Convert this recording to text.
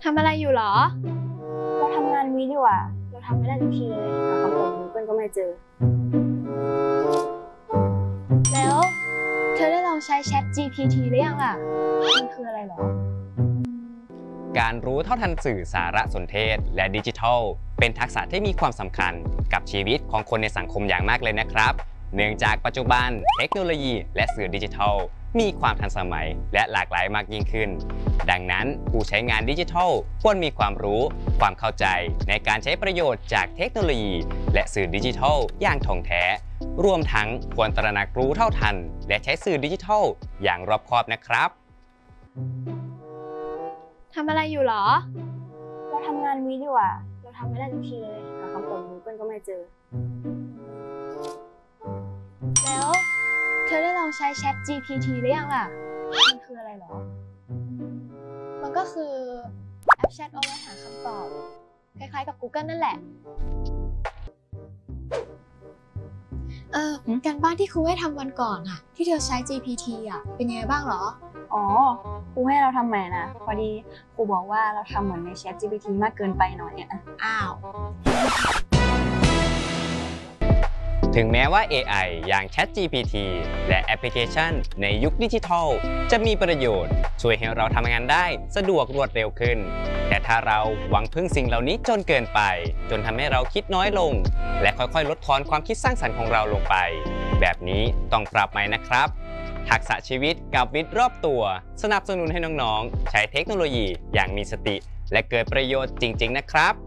ทำอะไรอยู่หรอเราทำงานวิดีโออะเราทำไม่ได้ทุกทีเลยหาคำตอบ Google ก็ไม่เจอแล้วเธอได้ลองใช้ Chat GPT หรือยังล่ะมันคืออะไรหรอการรู้เท่าทันสื่อสารสนเทศและดิจิทัลเป็นทักษะที่มีความสำคัญกับชีวิตของคนในสังคมอย่างมากเลยนะครับเนื่องจากปัจจุบันเทคโนโลยีและสื่อดิจิทัลมีความทันสมัยและหลากหลายมากยิ่งขึ้นดังนั้นผู้ใช้งานดิจิทัลควรมีความรู้ความเข้าใจในการใช้ประโยชน์จากเทคโนโลยีและสื่อดิจิทัลอย่างถ่องแท้รวมทั้งควรตระหนักรู้เท่าทันและใช้สื่อดิจิทัลอย่างรอบคอบนะครับทำอะไรอยู่หรอเราทำงานวิดีโออะเราทำไม่ได้ทุกทีเลยหาคำตอบ Google ก็ไม่เจอแล้วเธอได้ลองใช้ Chat GPT หรือยังล่ะมันคืออะไรหรอมันก็คือแอปแชทเอาไว้หาคำตอบคล้ายๆกับ Google นั่นแหละการบ้านที่ครูให้ทำวันก่อนอะที่เธอใช้ GPT อะเป็นยังไงบ้างหรออ๋อครูให้เราทำใหม่นะพอดีครูบอกว่าเราทำเหมือนใน Chat GPT มากเกินไปหน่อยอะอ้าวถึงแม้ว่า AI อย่าง ChatGPT และแอปพลิเคชันในยุคดิจิทัลจะมีประโยชน์ช่วยให้เราทำงานได้สะดวกรวดเร็วขึ้นแต่ถ้าเราหวังพึ่งสิ่งเหล่านี้จนเกินไปจนทำให้เราคิดน้อยลงและค่อยๆลดทอนความคิดสร้างสรรค์ของเราลงไปแบบนี้ต้องปรับใหม่นะครับทักษะชีวิตกับวิทย์รอบตัวสนับสนุนให้น้องๆใช้เทคโนโลยีอย่างมีสติและเกิดประโยชน์จริงๆนะครับ